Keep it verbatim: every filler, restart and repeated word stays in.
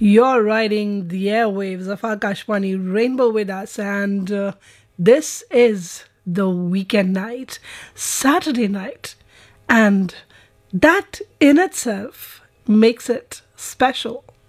You're riding the airwaves of Akashvani Rainbow with us, and uh, this is the weekend night, Saturday night, and that in itself makes it special.